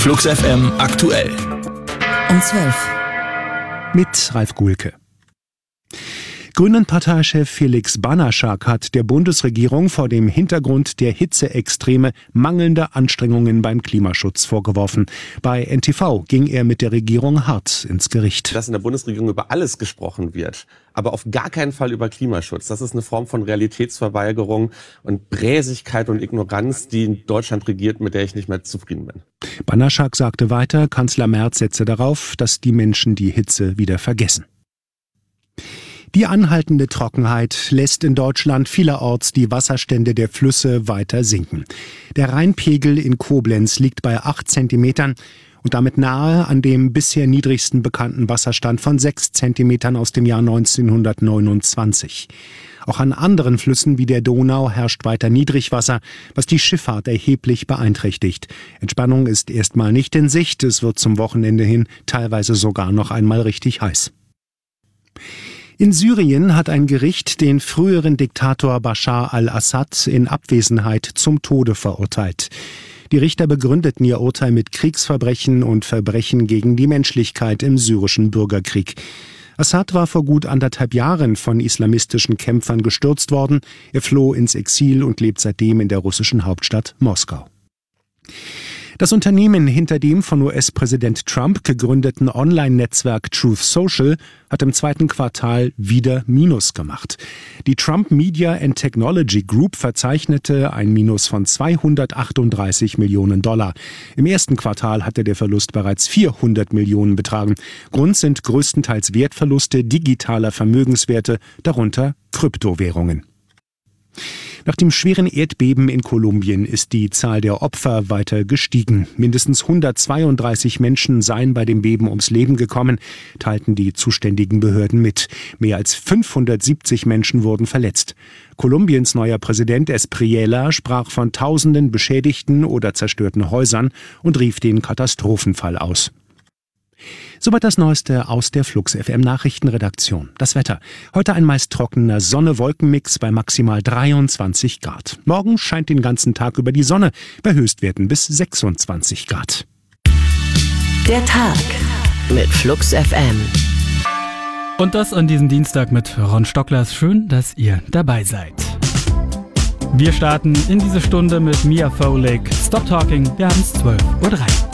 Flux FM aktuell. Um 12. Mit Ralf Guhlke. Grünen-Parteichef Felix Banaschak hat der Bundesregierung vor dem Hintergrund der Hitzeextreme mangelnde Anstrengungen beim Klimaschutz vorgeworfen. Bei NTV ging er mit der Regierung hart ins Gericht. Dass in der Bundesregierung über alles gesprochen wird, aber auf gar keinen Fall über Klimaschutz. Das ist eine Form von Realitätsverweigerung und Bräsigkeit und Ignoranz, die in Deutschland regiert, mit der ich nicht mehr zufrieden bin. Banaschak sagte weiter, Kanzler Merz setze darauf, dass die Menschen die Hitze wieder vergessen. Die anhaltende Trockenheit lässt in Deutschland vielerorts die Wasserstände der Flüsse weiter sinken. Der Rheinpegel in Koblenz liegt bei 8 Zentimetern und damit nahe an dem bisher niedrigsten bekannten Wasserstand von 6 Zentimetern aus dem Jahr 1929. Auch an anderen Flüssen wie der Donau herrscht weiter Niedrigwasser, was die Schifffahrt erheblich beeinträchtigt. Entspannung ist erstmal nicht in Sicht, es wird zum Wochenende hin teilweise sogar noch einmal richtig heiß. In Syrien hat ein Gericht den früheren Diktator Bashar al-Assad in Abwesenheit zum Tode verurteilt. Die Richter begründeten ihr Urteil mit Kriegsverbrechen und Verbrechen gegen die Menschlichkeit im syrischen Bürgerkrieg. Assad war vor gut 1,5 Jahren von islamistischen Kämpfern gestürzt worden. Er floh ins Exil und lebt seitdem in der russischen Hauptstadt Moskau. Das Unternehmen hinter dem von US-Präsident Trump gegründeten Online-Netzwerk Truth Social hat im 2. Quartal wieder Minus gemacht. Die Trump Media and Technology Group verzeichnete ein Minus von $238 Millionen. Im 1. Quartal hatte der Verlust bereits 400 Millionen betragen. Grund sind größtenteils Wertverluste digitaler Vermögenswerte, darunter Kryptowährungen. Nach dem schweren Erdbeben in Kolumbien ist die Zahl der Opfer weiter gestiegen. Mindestens 132 Menschen seien bei dem Beben ums Leben gekommen, teilten die zuständigen Behörden mit. Mehr als 570 Menschen wurden verletzt. Kolumbiens neuer Präsident Espriella sprach von Tausenden beschädigten oder zerstörten Häusern und rief den Katastrophenfall aus. Soweit das Neueste aus der Flux FM Nachrichtenredaktion. Das Wetter. Heute ein meist trockener Sonne-Wolken-Mix bei maximal 23 Grad. Morgen scheint den ganzen Tag über die Sonne, bei Höchstwerten bis 26 Grad. Der Tag mit Flux FM. Und das an diesem Dienstag mit Ron Stocklers. Schön, dass ihr dabei seid. Wir starten in diese Stunde mit Mia Fowlek. Stop Talking. Wir haben es 12:03 Uhr.